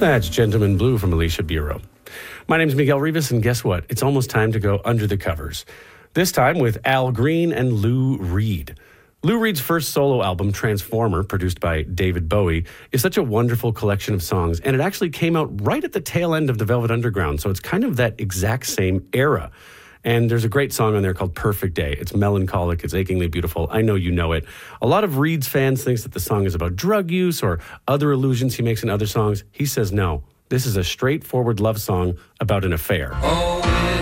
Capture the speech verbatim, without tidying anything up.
That's Gentleman Blue from Alicia Bureau. My name's Miguel Rivas, and guess what? It's almost time to go under the covers. This time with Al Green and Lou Reed. Lou Reed's first solo album, Transformer, produced by David Bowie, is such a wonderful collection of songs, and it actually came out right at the tail end of the Velvet Underground, so it's kind of that exact same era. And there's a great song on there called Perfect Day. It's melancholic, it's achingly beautiful. I know you know it. A lot of Reed's fans think that the song is about drug use or other allusions he makes in other songs. He says no. This is a straightforward love song about an affair. Oh.